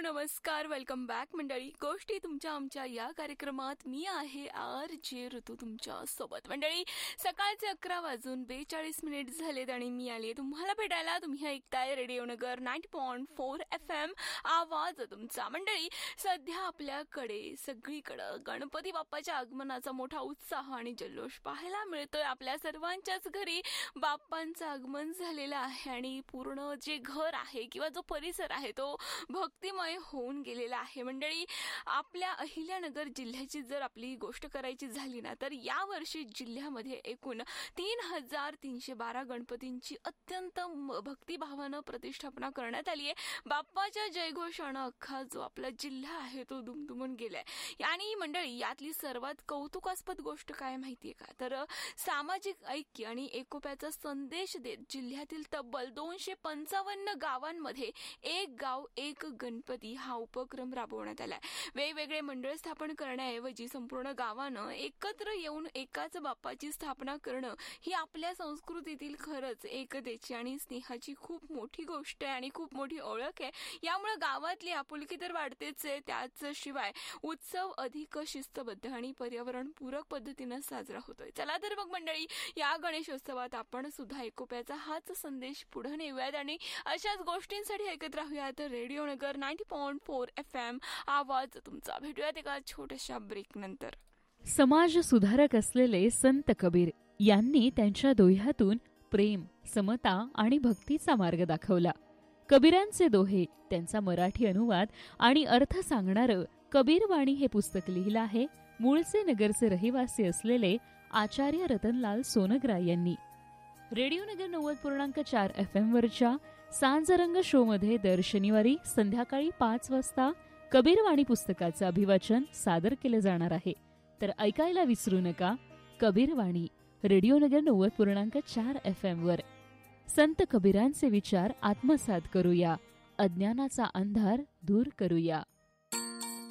नमस्कार, welcome back मंडळी. गोष्टी तुमच्या आमच्या या कार्यक्रमात मी आहे RJ ऋतू तुमच्या सोबत. मंडळी, सकाळचे 11:42 झालेत आणि मी आली तुम्हाला भेटायला. तुम्ही ऐकताय रेडिओ नगर 90.4 FM, आवाज तुमचा. मंडळी, सध्या आपल्याकडे सगळीकडं गणपती बाप्पाच्या आगमनाचा मोठा उत्साह आणि जल्लोष पाहायला मिळतोय. आपल्या सर्वांच्याच घरी बाप्पांचं आगमन झालेलं आहे आणि पूर्ण जे घर आहे किंवा जो परिसर आहे तो भक्तिमय होऊन गेलेला आहे. मंडळी, आपल्या अहिल्यानगर जिल्ह्याची जर आपली गोष्ट करायची झाली ना, तर यावर्षी जिल्ह्यामध्ये एकूण 3,312 गणपतींची अत्यंत भक्तिभावानं प्रतिष्ठापना करण्यात आली आहे. बाप्पाच्या जयघोषानं अख्खा जो आपला जिल्हा आहे तो दुमदुमून गेलाय. आणि मंडळी, यातली सर्वात कौतुकास्पद गोष्ट काय माहितीये का, तर सामाजिक ऐक्य आणि एकोप्याचा संदेश देत जिल्ह्यातील तब्बल 255 गावांमध्ये एक गाव एक गणपती हा उपक्रम राबवण्यात आलाय. वेगवेगळे मंडळ स्थापन करण्याऐवजी संपूर्ण गावानं एकत्र येऊन एकाच बाप्पाची स्थापना करणं ही आपल्या संस्कृतीतील खरंच एकतेची आणि स्नेहाची खूप मोठी गोष्ट आहे आणि खूप मोठी ओळख आहे. यामुळे गावातली आपुलकी तर वाढतेच आहे, त्याच शिवाय उत्सव अधिक शिस्तबद्ध आणि पर्यावरणपूरक पद्धतीनं साजरा होतोय. चला तर मग मंडळी, या गणेशोत्सवात आपण सुद्धा एकोप्याचा हाच संदेश पुढे नेऊयात आणि अशाच गोष्टींसाठी ऐकत राहूयात रेडिओ नगर 90.4 FM, आवाज तुमचा. भेटूयात एका छोट्याशा ब्रेक नंतर. समाज सुधारक असलेले संत कबीर यांनी त्यांच्या दोह्यातून प्रेम, समता आणि भक्तीचा मार्ग दाखवला. कबीरांचे दोहे, त्यांचा मराठी अनुवाद आणि अर्थ सांगणारं कबीरवाणी हे पुस्तक लिहिलं आहे मूळचे नगरचे रहिवासी असलेले आचार्य रतनलाल सोनग्रा यांनी. रेडिओ नगर 90.4 FM वरच्या सांजरंग शो मध्ये दर शनिवारी संध्याकाळी 5 वाजता कबीरवाणी पुस्तकाचं अभिवाचन सादर केलं जाणार आहे. तर ऐकायला विसरू नका. कबीरवाणी रेडिओ नगर 90.4 FM वर. संत कबीरांचे विचार आत्मसात करूया, अज्ञानाचा अंधार दूर करूया.